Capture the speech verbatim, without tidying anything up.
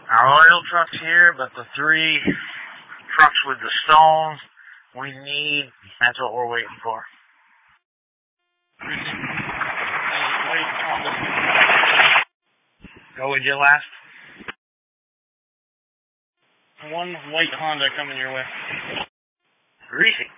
Our oil truck's here, but the three trucks with the stones we need, that's what we're waiting for. Go with your last. One white Honda coming your way. Greasy.